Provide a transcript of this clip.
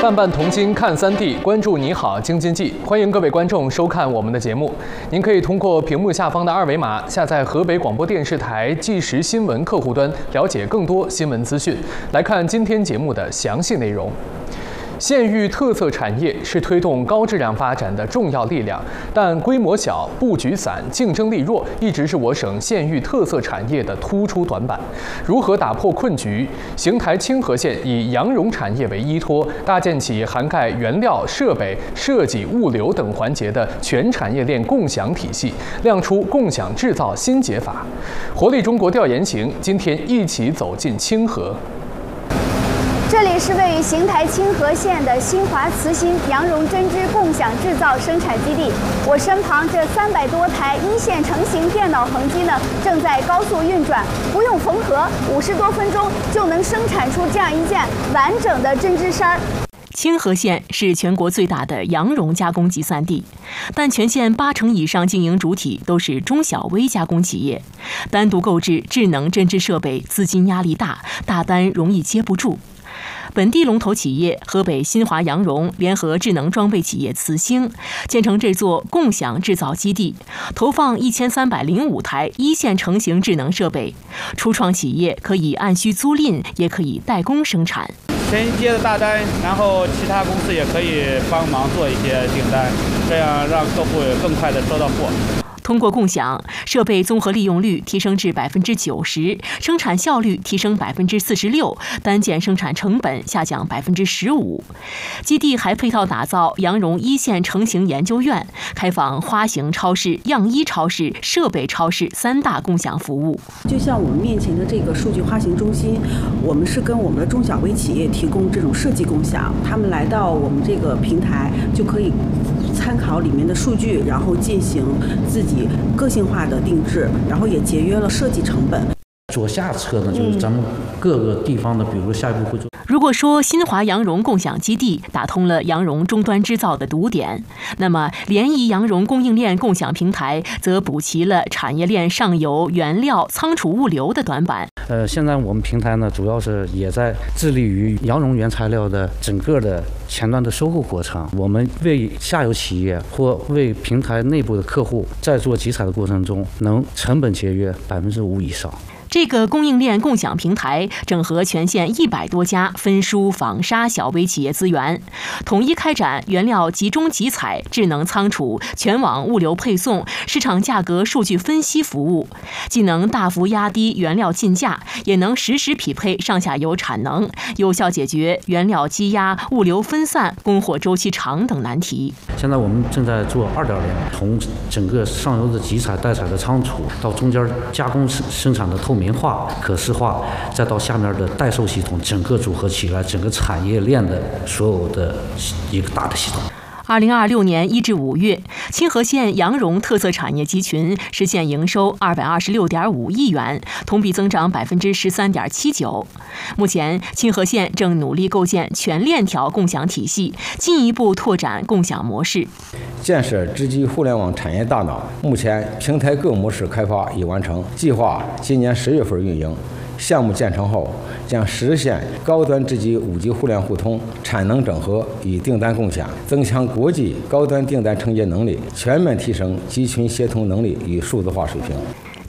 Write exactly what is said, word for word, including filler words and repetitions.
伴伴同心看三 D， 关注你好京津冀，欢迎各位观众收看我们的节目。您可以通过屏幕下方的二维码下载河北广播电视台即时新闻客户端，了解更多新闻资讯。来看今天节目的详细内容。 县域特色产业是推动高质量发展的重要力量，但规模小、布局散、竞争力弱，一直是我省县域特色产业的突出短板。如何打破困局？邢台清河县以羊绒产业为依托，搭建起涵盖原料、设备、设计、物流等环节的全产业链共享体系，亮出共享制造新解法。活力中国调研行今天一起走进清河。 这里是位于邢台清河县的新华慈心羊绒针织共享制造生产基地。我身旁这三百多台一线成型电脑横机呢，正在高速运转，不用缝合，五十多分钟就能生产出这样一件完整的针织衫。 清河县是全国最大的羊绒加工集散地，但全县八成以上经营主体都是中小微加工企业，单独购置智能针织设备，资金压力大，大单容易接不住。 本地龙头企业河北新华羊绒联合智能装备企业慈兴建成这座共享制造基地，投放一千三百零五台一线成型智能设备，初创企业可以按需租赁，也可以代工生产。 先接的大单，然后其他公司也可以帮忙做一些订单，这样让客户更快的收到货。 通过共享，设备综合利用率提升至百分之九十，生产效率提升百分之四十六，单件生产成本下降百分之十五。基地还配套打造羊绒一线成型研究院，开放花型超市、样衣超市、设备超市三大共享服务。 就像我们面前的这个数据花型中心，我们是跟我们的中小微企业提供这种设计共享，他们来到我们这个平台就可以 参考里面的数据，然后进行自己个性化的定制，然后也节约了设计成本。 左下侧呢，就是咱们各个地方的，比如下一步会做。 如果说新华羊绒共享基地打通了羊绒终端制造的堵点，那么联谊羊绒供应链共享平台则补齐了产业链上游原料、仓储物流的短板。 呃，现在我们平台呢，主要是也在致力于羊绒原材料的整个的 前端的收购过程，我们为下游企业或为平台内部的客户在做集采的过程中，能成本节约百分之五以上。 这个供应链共享平台整合全县一百多家分输纺纱小微企业资源，统一开展原料集中集采、智能仓储、全网物流配送、市场价格数据分析服务，既能大幅压低原料进价，也能实时匹配上下游产能，有效解决原料积压、物流分散、供货周期长等难题。 现在我们正在做二点零，从整个上游的集采、代采的仓储，到中间加工生产的透明 明化、可视化，再到下面的代售系统，整个组合起来，整个产业链的所有的一个大的系统。 二零二六年一至五月，清河县羊绒特色产业集群实现营收二百二十六点五亿元，同比增长百分之十三点七九。目前，清河县正努力构建全链条共享体系，进一步拓展共享模式， 建设织机互联网产业大脑。目前，平台各模式开发已完成，计划今年十月份运营。 项目建成后，将实现高端织机五 G 互联互通、产能整合与订单共享，增强国际高端订单承接能力，全面提升集群协同能力与数字化水平。